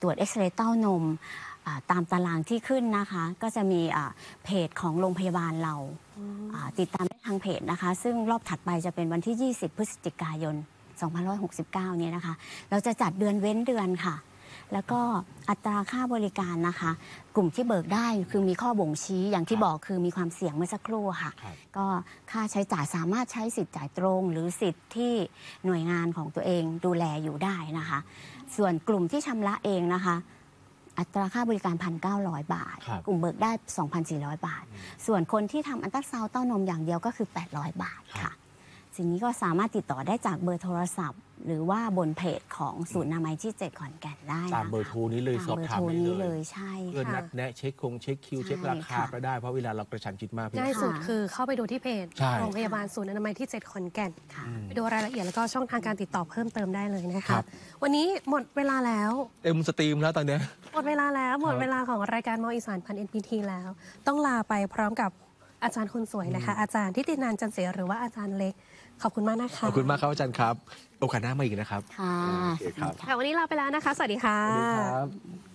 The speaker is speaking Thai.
ตรวจเอ็กซเรย์เต้านมตามตารางที่ขึ้นนะคะก็จะมีเพจของโรงพยาบาลเราติดตามได้ทางเพจนะคะซึ่งรอบถัดไปจะเป็นวันที่ 20 พฤศจิกายน 2569 เนี่ยนะคะเราจะจัดเดือนเว้นเดือนค่ะแล้วก็อัตราค่าบริการนะคะกลุ่มที่เบิกได้คือมีข้อบ่งชี้อย่างที่บอกคือมีความเสี่ยงเมื่อสักครู่ค่ะก็ค่าใช้จ่ายสามารถใช้สิทธิ์จ่ายตรงหรือสิทธิ์ที่หน่วยงานของตัวเองดูแลอยู่ได้นะคะส่วนกลุ่มที่ชำระเองนะคะอัตราค่าบริการ 1,900 บาทกลุ่มเบิกได้ 2,400 บาทส่วนคนที่ทำอัลตราซาวด์เต้านมอย่างเดียวก็คือ 800 บาทค่ะสิ่งนี้ก็สามารถติดต่อได้จากเบอร์โทรศัพท์หรือว่าบนเพจของศูนย์อนามัยที่ 7 ขอนแก่นได้ตามเบอร์โทรนี้เลยสอบถามได้เลยใช่เพื่อนัดแนะเช็คคิวเช็คราคาก็ได้เพราะเวลาเรากระชั้นชิดมากง่ายสุดคือเข้าไปดูที่เพจโรงพยาบาลศูนย์อนามัยที่ 7 ขอนแก่นไปดูรายละเอียดแล้วก็ช่องทางการติดต่อเพิ่มเติมได้เลยนะคะวันนี้หมดเวลาแล้วเต็มสตรีมแล้วตอนนี้หมดเวลาแล้วหมดเวลาของรายการมออีสานพัน NPT แล้วต้องลาไปพร้อมกับอาจารย์คนสวยนะคะอาจารย์ทิตินันท์จันเสหรือว่าอาจารย์เล็กขอบคุณมากนะคะขอบคุณมากครับอาจารย์ครับโอกาสหน้ามาอีกนะครับค่ะวันนี้ลาไปแล้วนะคะสวัสดีค่ะสวัสดีครับ